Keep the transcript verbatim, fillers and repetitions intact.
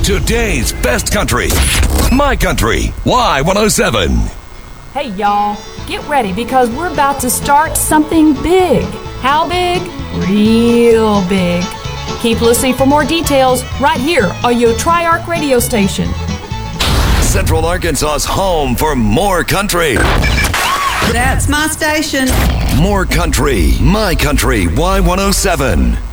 Today's best country. My Country. Y one oh seven. Hey, y'all. Get ready because we're about to start something big. How big? Real big. Keep listening for more details right here on your Triarch radio station. Central Arkansas's home for more country. That's my station. More country. My Country. Y one oh seven.